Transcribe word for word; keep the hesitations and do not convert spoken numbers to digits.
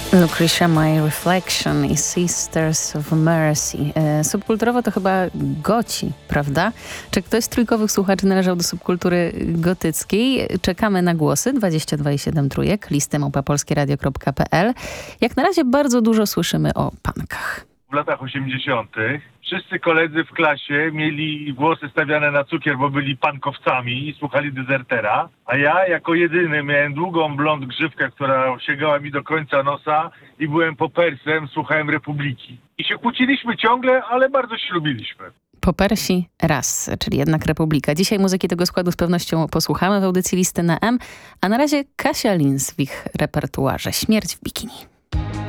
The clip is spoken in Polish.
Lucretia My Reflection i Sisters of Mercy. E, subkulturowo to chyba goci, prawda? Czy ktoś z trójkowych słuchaczy należał do subkultury gotyckiej? Czekamy na głosy dwadzieścia dwa i siedem trójek, listy małpa polskieradio kropka p l. Jak na razie bardzo dużo słyszymy o punkach. W latach osiemdziesiątych wszyscy koledzy w klasie mieli włosy stawiane na cukier, bo byli pankowcami i słuchali Dezertera, a ja jako jedyny miałem długą blond grzywkę, która sięgała mi do końca nosa i byłem popersem, słuchałem Republiki. I się kłóciliśmy ciągle, ale bardzo się lubiliśmy. Popersi raz, czyli jednak Republika. Dzisiaj muzyki tego składu z pewnością posłuchamy w audycji Listy na M, a na razie Kasia Lins w ich repertuarze. Śmierć w bikini.